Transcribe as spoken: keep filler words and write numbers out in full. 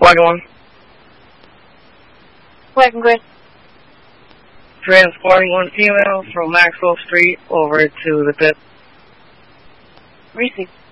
Wagon one. Wagon grid. Transporting one female from Maxwell Street over to the pit. Receive.